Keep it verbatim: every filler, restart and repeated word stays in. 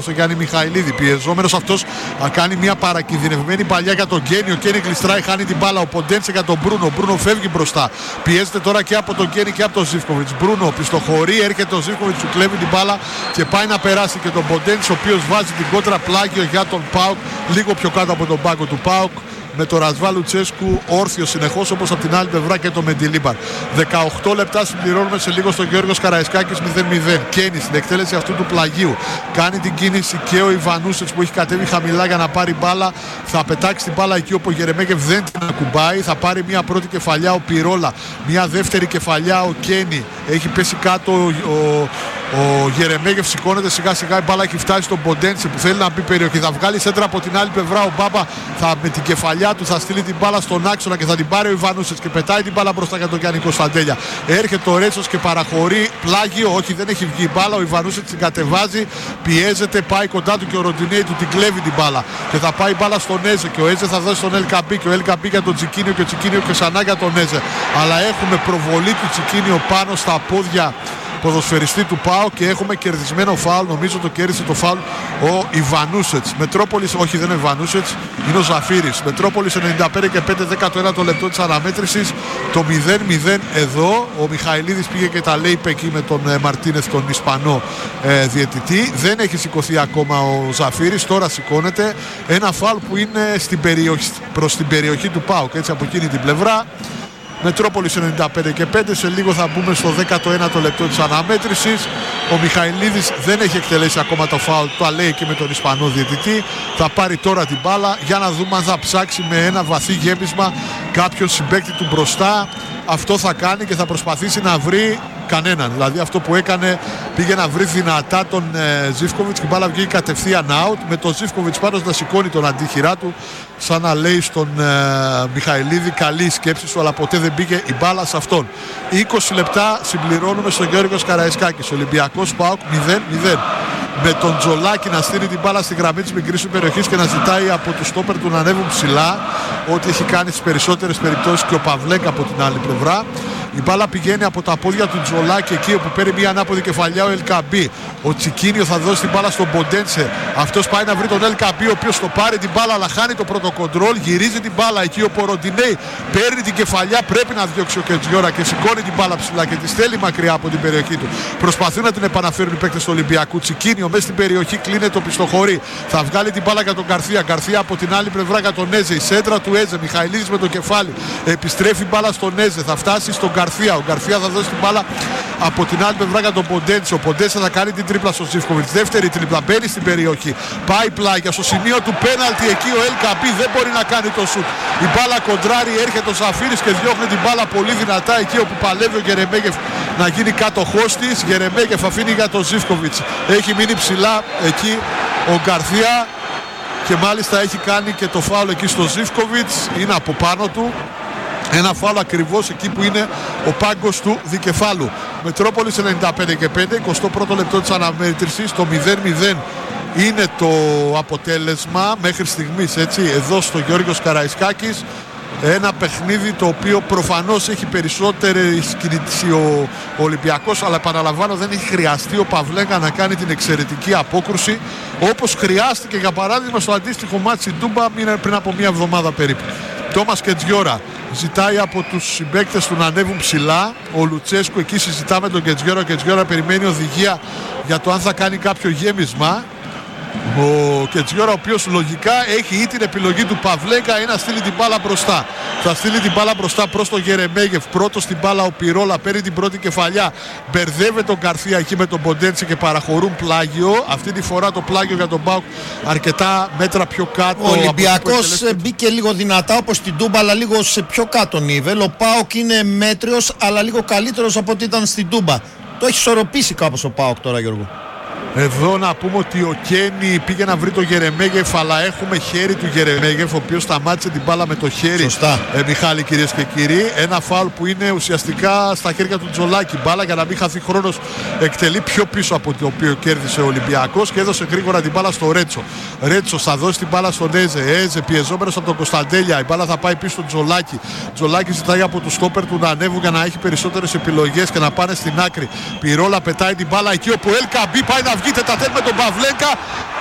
στο Γιάννη Μιχαηλίδη. Πιεζόμενος αυτός να κάνει μια παρακινδυνευμένη παλιά για τον Γκένι. Ο Γκένι κλειστράει, χάνει την μπάλα. Ο Ποντένσε για τον Μπρούνο. Ο Μπρούνο φεύγει μπροστά. Πιέζεται τώρα και από τον Γκένι και από τον Ζίβκοβιτς. Μπρούνο πιστοχωρεί, έρχεται ο Ζίβκοβιτς, του κλέβει την μπάλα και πάει να περάσει και τον Ποντένσε, ο οποίος βάζει την κόντρα, πλάγιο για τον ΠΑΟΚ, λίγο πιο κάτω από τον πάγκο του ΠΑΟΚ. Με το Ρασβάλ Λουτσέσκου όρθιο συνεχώς, όπως από την άλλη πλευρά και το Μεντιλίμπαρ. δεκαοκτώ λεπτά συμπληρώνουμε σε λίγο στον Γιώργος Καραϊσκάκης μηδέν μηδέν. Κένι στην εκτέλεση αυτού του πλαγίου. Κάνει την κίνηση και ο Ιβανούσετς που έχει κατέβει χαμηλά για να πάρει μπάλα. Θα πετάξει την μπάλα εκεί όπου ο Γερεμέγεφ δεν την ακουμπάει. Θα πάρει μια πρώτη κεφαλιά ο Πυρόλα. Μια δεύτερη κεφαλιά ο Κένι. Έχει πέσει κάτω ο, ο, ο Γερεμέγεφ, σηκώνεται σιγά σιγά. Η μπάλα έχει φτάσει στον Ποντένσε που θέλει να μπει περιοχή. Θα βγάλει σέντρα από την άλλη πλευρά. Ο Μπάμπα θα με την κεφαλιά του θα στείλει την μπάλα στον άξονα και θα την πάρει ο Ιβανούσετς και πετάει την μπάλα μπροστά για τον Γιάννη Κωνσταντέλια. Έρχεται ο Ρέτσος και παραχωρεί, πλάγιο, όχι δεν έχει βγει η μπάλα. Ο Ιβανούσετς την κατεβάζει, πιέζεται, πάει κοντά του και ο Ροντινέη του την κλέβει την μπάλα. Και θα πάει η μπάλα στον Έζε και ο Έζε θα δώσει στον Ελκαμπή και ο Ελκαμπή για τον Τσικίνιο και ο Τσικίνιο και ξανά για τον Έζε. Αλλά έχουμε προβολή του Τσικίνιο πάνω στα πόδια ποδοσφαιριστή του ΠΑΟ και έχουμε κερδισμένο φάουλ. Νομίζω το κέρδισε το φάουλ ο Ιβανούσετς. Μετρόπολης, όχι δεν είναι ο Ιβανούσετς, είναι ο Ζαφύρης. Μετρόπολης ενενήντα πέντε και πέντε, δέκατο ένατο λεπτό της αναμέτρησης. Το μηδέν μηδέν εδώ. Ο Μιχαηλίδης πήγε και τα λέει εκεί με τον ε, Μαρτίνεθ, τον Ισπανό ε, διαιτητή. Δεν έχει σηκωθεί ακόμα ο Ζαφύρης. Τώρα σηκώνεται. Ένα φάουλ που είναι στην περιοχή, προς την περιοχή του ΠΑΟ και έτσι από εκείνη την πλευρά. Μετρόπολης ενενήντα πέντε και πέντε. Σε λίγο θα μπούμε στο δέκατο ένατο λεπτό της αναμέτρησης. Ο Μιχαηλίδης δεν έχει εκτελέσει ακόμα το φάουλ. Το λέει και με τον Ισπανό διαιτητή. Θα πάρει τώρα την μπάλα για να δούμε αν θα ψάξει με ένα βαθύ γέμισμα κάποιον συμπαίκτη του μπροστά. Αυτό θα κάνει και θα προσπαθήσει να βρει κανέναν. Δηλαδή αυτό που έκανε, πήγε να βρει δυνατά τον ε, Ζίβκοβιτς και η μπάλα βγήκε κατευθείαν out. Με τον Ζίβκοβιτς πάνω να σηκώνει τον αντίχειρά του, σαν να λέει στον ε, Μιχαηλίδη καλή σκέψη σου, αλλά ποτέ δεν πήγε η μπάλα σε αυτόν. είκοσι λεπτά συμπληρώνουμε στον Γιώργος Καραϊσκάκης. Ολυμπιακός ΠΑΟΚ μηδέν μηδέν. Με τον Τζολάκη να στείλει την μπάλα στη γραμμή της μικρής περιοχής και να ζητάει από τους στόπερ του να ανέβουν ψηλά, ό,τι έχει κάνει στις περισσότερες περιπτώσεις και ο Παυλέκα από την άλλη πλευρά. Η μπάλα πηγαίνει από τα πόδια του Τζολάκη εκεί όπου παίρνει μια ανάποδη κεφαλιά ο Ελκαμπή. Ο Τσικίνιο θα δώσει την μπάλα στον Ποντένσε. Αυτός πάει να βρει τον Ελκαμπή, ο οποίος το πάρει την μπάλα αλλά χάνει το πρώτο κοντρόλ. Γυρίζει την μπάλα εκεί όπου ο Ροντινέη παίρνει την κεφαλιά. Πρέπει να διώξει ο Κετζιόρα και σηκώνει την μπάλα ψηλά και τη στέλνει μακριά από την περιοχή του. Προσπαθούν να την επαναφέρουν οι παίκτες του Ολυμπιακού. Τσικίνιο μέσα στην περιοχή κλείνεται το πιστοχωρεί. Θα βγάλει την μπάλα για τον Γκαρθία. Γκαρθία από την άλλη πλευρά για τον Έζε. Η σέντρα του Έζε. Μιχαηλίδης με το κεφάλι. Επιστρέφει μπάλα στον Έζε. Θα φτάσει στον Γκαρθία. Ο Γκαρθία θα δώσει την μπάλα από την άλλη πλευρά για τον Ποντένσε. Ο Ποντένσε θα κάνει την τρίπλα στον Ζίβκοβιτς. Δεύτερη τρίπλα. Μπαίνει στην περιοχή. Πάει πλάγια στο σημείο του πέναλτι. Εκεί ο Ελκαμπή δεν μπορεί να κάνει το σουτ. Η μπάλα κοντράρει. Έρχεται ο Ζαφύρης και διώχνει την μπάλα πολύ δυνατά εκεί όπου παλεύει ο Γερεμέγεφ να γίνει κάτοχός της. Γερεμέγεφ αφήνει για τον Ζίβκοβιτς. Έχει μείνει ψηλά εκεί ο Γκαρθία και μάλιστα έχει κάνει και το φάουλ εκεί στο Ζίβκοβιτς. Είναι από πάνω του. Ένα φάουλ ακριβώς εκεί που είναι ο πάγκος του δικεφάλου. Μετρόπολης ενενήντα πέντε και πέντε, εικοστό πρώτο λεπτό της αναμέτρησης, το μηδέν μηδέν είναι το αποτέλεσμα μέχρι στιγμής, έτσι, εδώ στο Γιώργος Καραϊσκάκης. Ένα παιχνίδι το οποίο προφανώς έχει περισσότερη κινητήση ο Ολυμπιακός, αλλά επαναλαμβάνω δεν έχει χρειαστεί ο Παυλέγκα να κάνει την εξαιρετική απόκρουση όπως χρειάστηκε για παράδειγμα στο αντίστοιχο μάτσι Τούμπα πριν από μια εβδομάδα περίπου. Τόμας Κετζιόρα ζητάει από τους συμπαίκτες του να ανέβουν ψηλά. Ο Λουτσέσκου εκεί συζητά με τον Κετζιόρα. Ο Κετζιόρα περιμένει οδηγία για το αν θα κάνει κάποιο γέμισμα. Ο Κετζιόρα, ο οποίος λογικά έχει ή την επιλογή του Παυλέκα ή να στείλει την μπάλα μπροστά. Θα στείλει την μπάλα μπροστά προς τον Γερεμέγεφ. Πρώτος στην μπάλα ο Πυρόλα, παίρνει την πρώτη κεφαλιά. Μπερδεύει τον Γκαρθία εκεί με τον Ποντέντσι και παραχωρούν πλάγιο. Αυτή τη φορά το πλάγιο για τον ΠΑΟΚ αρκετά μέτρα πιο κάτω. Ο Ολυμπιακός μπήκε λίγο δυνατά όπως στην Τούμπα, αλλά λίγο σε πιο κάτω νίβελ. Ο ΠΑΟΚ είναι μέτριος, αλλά λίγο καλύτερος από ό,τι ήταν στην Τούμπα. Το έχει ισορροπήσει κάπως ο ΠΑΟΚ τώρα, Γιώργο. Εδώ να πούμε ότι ο Κένι πήγε να βρει το Γερεμέγεφ, αλλά έχουμε χέρι του Γερεμέγεφ, ο οποίος σταμάτησε την μπάλα με το χέρι. Σωστά. Ε, Μιχάλη, κυρίες και κύριοι. Ένα φάουλ που είναι ουσιαστικά στα χέρια του Τζολάκη. Μπάλα για να μην χαθεί χρόνος, εκτελεί πιο πίσω από το οποίο κέρδισε ο Ολυμπιακός και έδωσε γρήγορα την μπάλα στο Ρέτσο. Ρέτσο θα δώσει την μπάλα στον Έζε. Έζε πιεζόμενος από τον Κωνσταντέλια. Η μπάλα θα πάει πίσω στον Τζολάκη. Τζολάκη ζητάει από τους στόπερ του να ανέβουν για να έχει περισσότερες επιλογές και να πάνε στην άκρη. Πυρόλα πετάει την μπάλα εκεί όπου Ελκαμπή πάει να βγει τετατέτ με τον Παυλέκα.